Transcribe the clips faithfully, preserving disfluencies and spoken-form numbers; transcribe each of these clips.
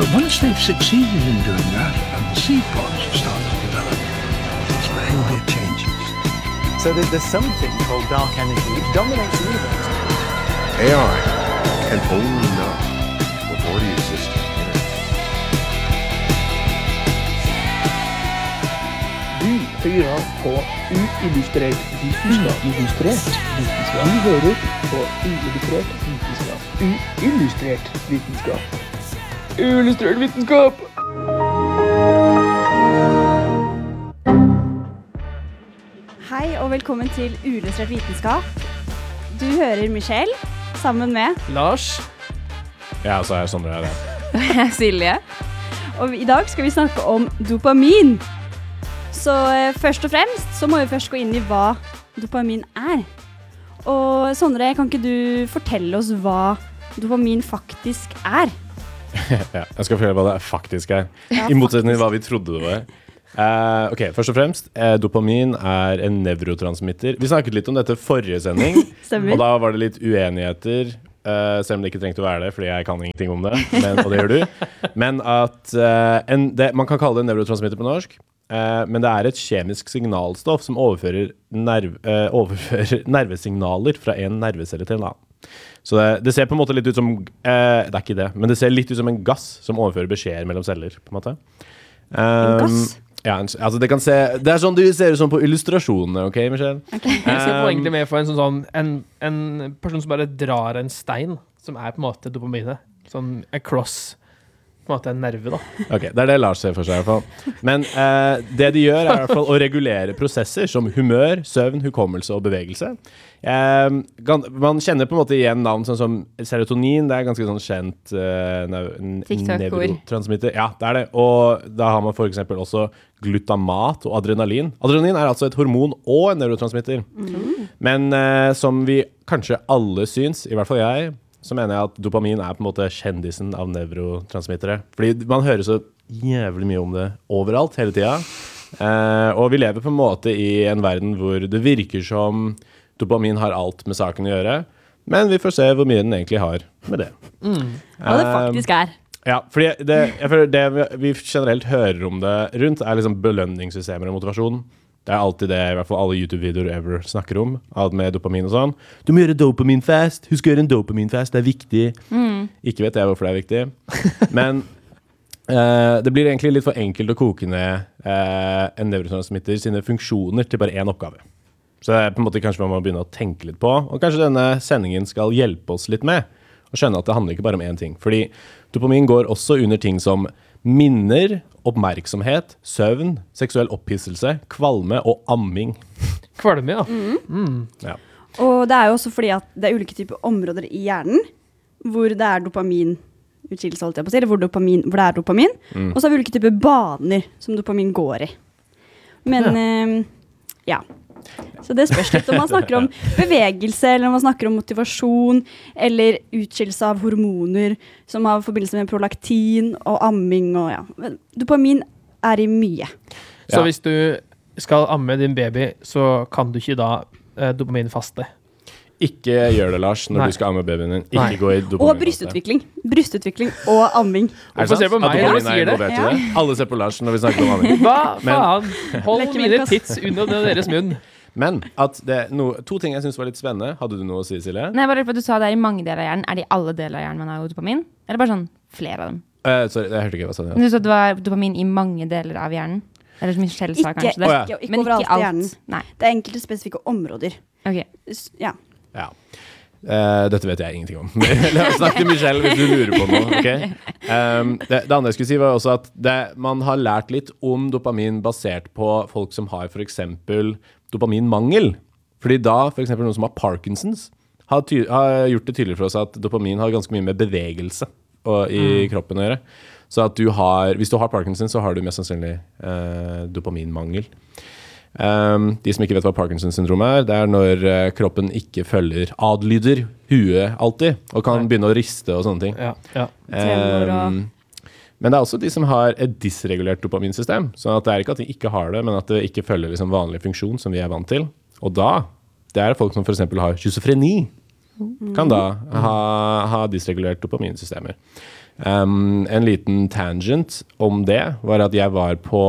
But once they've succeeded in doing that, and the seed pods start to develop, its behavior changes. So there's, there's something called dark energy which dominates the universe. A I can only know what already exists in the Du hører på uillustrert vitenskap. Illustrert vitenskap. Du hører på uillustrert vitenskap. Uillustrert vitenskap. Uillustrert vitenskap! Hei og velkommen til Uillustrert vitenskap. Du hører Michelle sammen med Lars. Ja, så er Sondre her. Silje. Og i dag skal vi snakke om dopamin. Så eh, først og fremst så må vi først gå inn i hva dopamin er. Og Sondre, kan ikke du fortelle oss hva dopamin faktisk er? Ja, jeg skal fortelle hva det faktisk er. Ja, I motsetning til hva vi trodde det var. Uh, ok, først og fremst, uh, dopamin er en nevrotransmitter. Vi snakket litt om dette forrige sending, og da var det litt uenigheter, uh, selv om det ikke trengte å være det, fordi jeg kan ingenting om det, men, og det gjør du. Men at uh, en, det, man kan kalle det en nevrotransmitter på norsk, uh, men det er et kjemisk signalstoff som overfører, nerv, uh, overfører nervesignaler fra en nervecelle til en annen. Så det, det ser på en måte litt ut som, uh, det er ikke det, men det ser litt ut som en gass som overfører beskjeder mellom celler, på en måte. Um, en gass? Ja, altså det kan se, det er sånn du ser ut sånn på illustrasjonene, ok, Michelle? Okay. Jeg ser på Um, egentlig med for en sånn, sånn en, en person som bare drar en stein, som er på en måte dopaminet. Sånn across, på en måte en nerve da. Ok, det er det Lars ser for seg i hvert fall. Men uh, det de gjør er i hvert fall å regulere prosesser som humør, søvn, hukommelse og bevegelse. Um, man kjenner på en måte igjen navn sånn som serotonin, det er ganske sånn kjent uh, nevrotransmitter. Ja, det er det. Og da har man for eksempel også glutamat og adrenalin. Adrenalin er altså et hormon og en nevrotransmitter. Mm. Men uh, som vi kanskje alle syns, i hvert fall jeg, så mener jeg at dopamin er på en måte kjendisen av nevrotransmittere. Fordi man hører så jævlig mye om det overalt, hele tiden. Uh, og vi lever på en måte i en verden hvor det virker som dopamin har alt med saken å gjøre, men vi får se hvor mye den egentlig har med det. Mm. Hva det faktisk er. Uh, ja, fordi det, jeg føler det vi generelt hører om det rundt er liksom belønningssystemer og motivasjon. Det er alltid det, i hvert fall alle YouTube-videoer ever snakker om, alt med dopamin og sånn. Du må gjøre dopamin-fast, husk å gjøre en dopamin-fast, det er viktig. Mm. Ikke vet jeg hvorfor det er viktig. Men uh, det blir egentlig litt for enkelt å koke ned uh, en nevrotransmitter sine funksjoner til bare én oppgave. Så det er på en måte kanskje man må begynne å tenke litt på, og kanskje denne sendingen skal hjelpe oss litt med å skjønne at det handler ikke bare om én ting. Fordi dopamin går også under ting som minner, oppmerksomhet, søvn, seksuell opphisselse, kvalme og amming. Kvalme, ja. Mm. Mm. Ja. Og det er jo også fordi at det er ulike typer områder i hjernen hvor det er dopamin utskillelse, holdt jeg på å si, eller hvor, dopamin, hvor det er dopamin. Mm. Og så har vi ulike typer baner som dopamin går i. Men ja. Eh, ja. Så det spørs litt om man snakker om bevegelse, eller om man snakker om motivasjon, eller utskillelse av hormoner som har forbindelse med prolaktin og amming. Og ja. Men dopamin er i mye. Så ja. Hvis du skal amme din baby, så kan du ikke da eh, dopaminfaste? Ikke gjør det, Lars, når Nei. Du skal amme babyen din. Ikke Nei. Gå i dopaminfaste. Og brystutvikling. Brystutvikling og amming. Hvorfor ser du på meg når du sier det? Ja. det? Alle ser på Lars når vi snakker om amming. Hva faen? Hold mine tits under deres munn. Men at det no, to ting jeg synes var litt spennende. Hadde du noe å si, Silje? Nei, bare for at du sa det er i mange deler av hjernen. Er det i alle deler av hjernen man har dopamin? Eller bare sånn flere av dem? Uh, sorry, jeg hørte ikke hva sa du. Du sa at det var dopamin i mange deler av hjernen? Eller som Michelle sa kanskje det? Ikke, ikke, ikke Men overalt ikke alt. i hjernen. Nei. Det er enkelte spesifikke områder. Ok. Ja. Ja. Uh, dette vet jeg ingenting om. Snakk til Michelle hvis du lurer på noe. Okay? Um, det, det andre jeg skulle si var også at det, man har lært litt om dopamin basert på folk som har for eksempel dopaminmangel. Fordi da, for eksempel noen som har Parkinsons, har, ty- har gjort det tydeligere for oss at dopamin har ganske mye med bevegelse og, i mm. kroppen å gjøre. Så at du har, hvis du har Parkinsons, så har du mest sannsynlig eh, dopaminmangel. Um, de som ikke vet hva Parkinsons-syndrom er, det er når eh, kroppen ikke følger adlyder huet alltid, og kan Nei. Begynne å riste og sånne ting. Ja, ja. Um, men det er også de som har et dysregulert dopaminsystem, så at det er ikke at de ikke har det, men at det ikke følger liksom vanlig funksjon som vi er vant til. Og da, det er folk som for eksempel har schizofreni. kan da ha, ha dysregulert dopaminsystemer. Um, en liten tangent om det var at jeg var på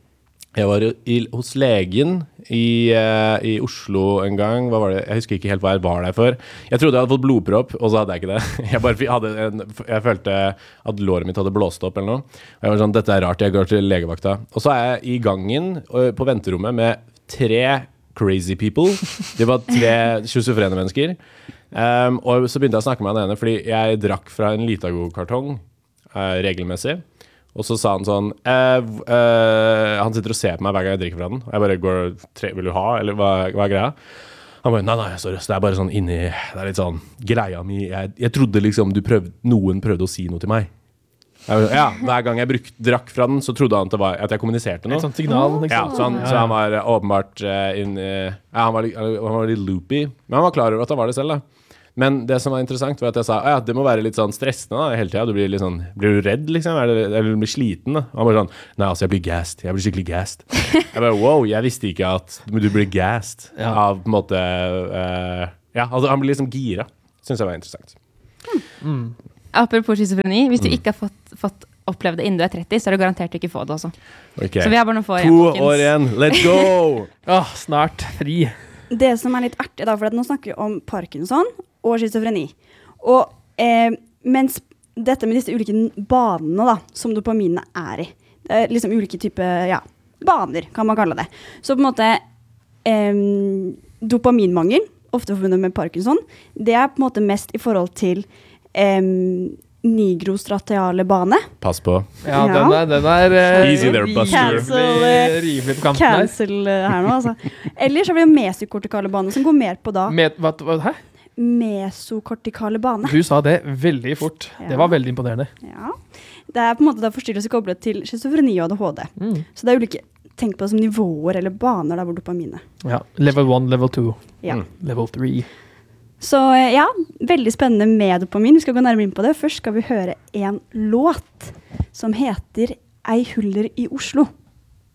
Jeg var i, hos legen i, uh, i Oslo en gang. Hva var det? Jeg husker ikke helt hva jeg var der for. Jeg trodde jeg hadde fått blodpropp, og så hadde jeg ikke det. Jeg, bare hadde en, jeg følte at låret mitt hadde blåst opp eller noe. Og jeg var sånn, dette er rart, jeg går til legevakta. Og så er jeg i gangen uh, på venterommet med tre crazy people. Det var tre schizofrene mennesker. Um, og så begynte jeg å snakke med han ene, fordi jeg drakk fra en Litago-kartong uh, regelmessig. Og så sa han sånn, eh, eh, han sitter og ser på meg hver gang jeg drikker fra den. Og jeg bare går, tre, vil du ha, eller hva, hva er greia? Han bare, nei, nei, sorry, det er bare sånn inni, det er litt sånn, greia mi, jeg, jeg trodde liksom du prøvde, noen prøvde å si noe til meg. Jeg bare, ja, hver gang jeg bruk, drakk fra den, så trodde han at, det var, at jeg kommuniserte noe. Et sånt signal, liksom. Ja, så han, så han var åpenbart uh, inn, uh, ja, han var, han var litt loopy, men han var klar over at han var det selv da. Men det som var interessant var at jeg sa, ja, det må være litt sånn stressende da, hele tiden. Du blir litt sånn, blir du redd liksom? Er det, eller du blir sliten da? Han bare sånn, nei, altså jeg blir gassed, jeg blir skikkelig gassed. Jeg bare, wow, jeg visste ikke at du blir gassed ja. Av på en måte, uh, ja, altså han blir liksom gira. Synes jeg var interessant. Mm. Apropos schizofreni, hvis du mm. ikke har fått, fått opplevd det innen du er tretti, så er det garantert ikke få det også. Okay. Så vi har bare noen få igjen, folkens. To år igjen, let's go! Åh, snart fri. Det som er litt artig da, for at nå snakker vi om Parkinson og schizofreni. Og eh, mens dette med disse ulike banene da, som dopaminene er i, det er liksom ulike typer, ja, baner kan man kalle det. Så på en måte eh, dopaminmangel, ofte forbundet med Parkinson, det er på en måte mest i forhold til eh, nigrostratiale bane. Pass på. Ja, ja. den er, den er uh, easy there, Buster. Cancel, uh, cancel uh, her nå, altså. Eller så blir det mesokortikale bane, som går mer på da. Med, hva, hva, hæ? Mesokortikale bane. Du sa det veldig fort. Ja. Det var veldig imponerende. Ja. Det er på en måte da forstyrrelse koblet til schizofreni og A D H D. Mm. Så det er ulike, tenk på det som nivåer eller baner der hvor dopaminet. Ja, level one, level two, ja. mm. level three. Så ja, veldig spennende med dopamin. Vi skal gå nærmere inn på det. Først skal vi høre en låt som heter Ei huller i Oslo.